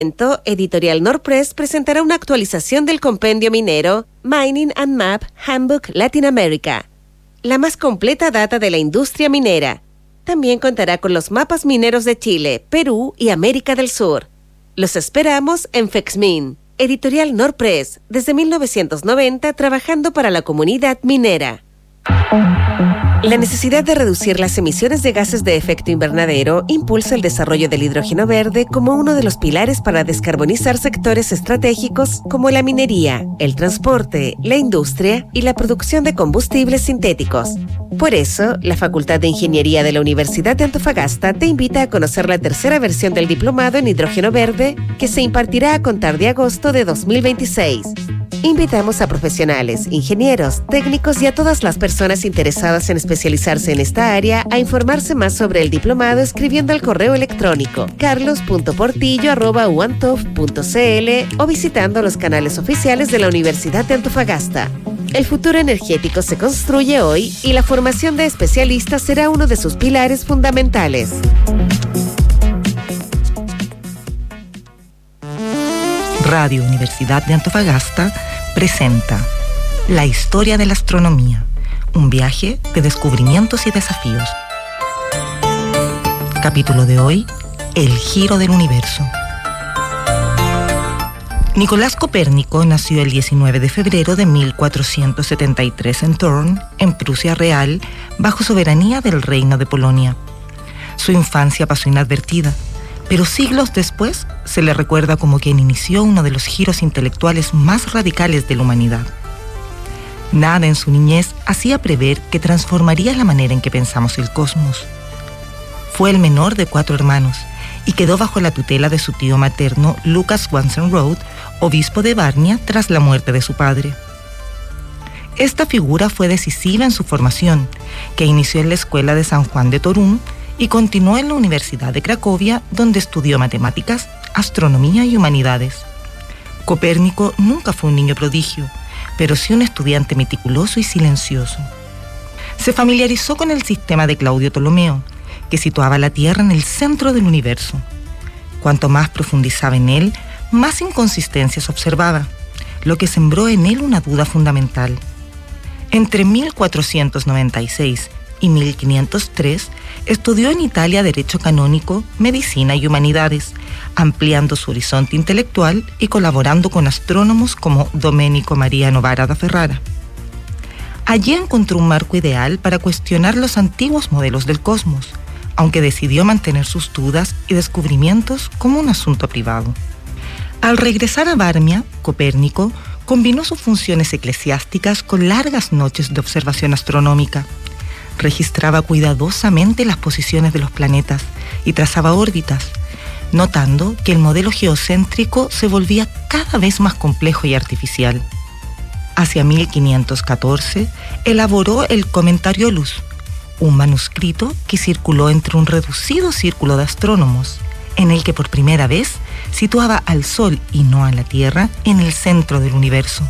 Editorial Norpress presentará una actualización del compendio minero Mining and Map Handbook Latin America, la más completa data de la industria minera. También contará con los mapas mineros de Chile, Perú y América del Sur. Los esperamos en FEXMIN. Editorial Norpress, desde 1990 trabajando para la comunidad minera. La necesidad de reducir las emisiones de gases de efecto invernadero impulsa el desarrollo del hidrógeno verde como uno de los pilares para descarbonizar sectores estratégicos como la minería, el transporte, la industria y la producción de combustibles sintéticos. Por eso, la Facultad de Ingeniería de la Universidad de Antofagasta te invita a conocer la tercera versión del diplomado en hidrógeno verde que se impartirá a contar de agosto de 2026. Invitamos a profesionales, ingenieros, técnicos y a todas las personas interesadas en especializarse en esta área a informarse más sobre el diplomado escribiendo al correo electrónico carlos.portillo@uantof.cl o visitando los canales oficiales de la Universidad de Antofagasta. El futuro energético se construye hoy y la formación de especialistas será uno de sus pilares fundamentales. Radio Universidad de Antofagasta presenta La historia de la astronomía, un viaje de descubrimientos y desafíos. Capítulo de hoy, el giro del universo. Nicolás Copérnico nació el 19 de febrero de 1473 en Thurn, en Prusia Real, bajo soberanía del Reino de Polonia. Su infancia pasó inadvertida, pero siglos después se le recuerda como quien inició uno de los giros intelectuales más radicales de la humanidad. Nada en su niñez hacía prever que transformaría la manera en que pensamos el cosmos. Fue el menor de 4 hermanos y quedó bajo la tutela de su tío materno Lucas Wanzenrode, obispo de Varnia, tras la muerte de su padre. Esta figura fue decisiva en su formación, que inició en la escuela de San Juan de Torún y continuó en la Universidad de Cracovia, donde estudió matemáticas, astronomía y humanidades. Copérnico nunca fue un niño prodigio, pero sí un estudiante meticuloso y silencioso. Se familiarizó con el sistema de Claudio Ptolomeo, que situaba la Tierra en el centro del universo. Cuanto más profundizaba en él, más inconsistencias observaba, lo que sembró en él una duda fundamental. Entre 1496 y 1503 estudió en Italia Derecho Canónico, Medicina y Humanidades, ampliando su horizonte intelectual y colaborando con astrónomos como Domenico Maria Novara da Ferrara. Allí encontró un marco ideal para cuestionar los antiguos modelos del cosmos, aunque decidió mantener sus dudas y descubrimientos como un asunto privado. Al regresar a Varmia, Copérnico combinó sus funciones eclesiásticas con largas noches de observación astronómica. Registraba cuidadosamente las posiciones de los planetas y trazaba órbitas, notando que el modelo geocéntrico se volvía cada vez más complejo y artificial. Hacia 1514 elaboró el Commentariolus, un manuscrito que circuló entre un reducido círculo de astrónomos, en el que por primera vez situaba al Sol y no a la Tierra en el centro del universo.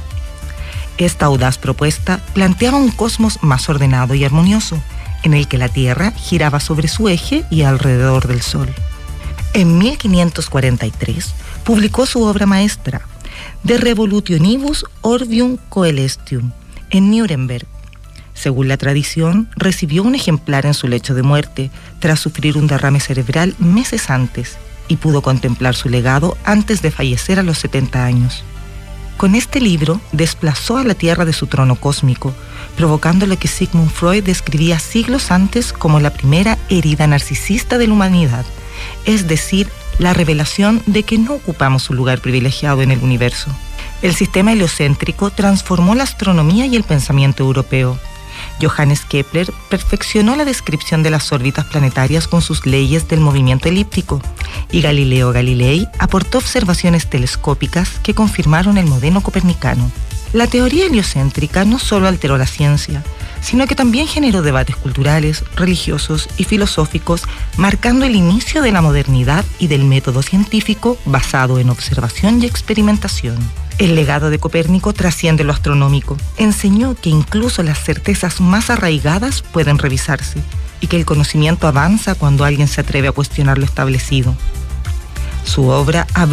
Esta audaz propuesta planteaba un cosmos más ordenado y armonioso, en el que la Tierra giraba sobre su eje y alrededor del Sol. En 1543 publicó su obra maestra, De Revolutionibus Orbium Coelestium, en Nuremberg. Según la tradición, recibió un ejemplar en su lecho de muerte, tras sufrir un derrame cerebral meses antes, y pudo contemplar su legado antes de fallecer a los 70 años. Con este libro desplazó a la Tierra de su trono cósmico, provocando lo que Sigmund Freud describía siglos antes como la primera herida narcisista de la humanidad, es decir, la revelación de que no ocupamos un lugar privilegiado en el universo. El sistema heliocéntrico transformó la astronomía y el pensamiento europeo. Johannes Kepler perfeccionó la descripción de las órbitas planetarias con sus leyes del movimiento elíptico, y Galileo Galilei aportó observaciones telescópicas que confirmaron el modelo copernicano. La teoría heliocéntrica no solo alteró la ciencia, sino que también generó debates culturales, religiosos y filosóficos, marcando el inicio de la modernidad y del método científico basado en observación y experimentación. El legado de Copérnico trasciende lo astronómico. Enseñó que incluso las certezas más arraigadas pueden revisarse y que el conocimiento avanza cuando alguien se atreve a cuestionar lo establecido. Su obra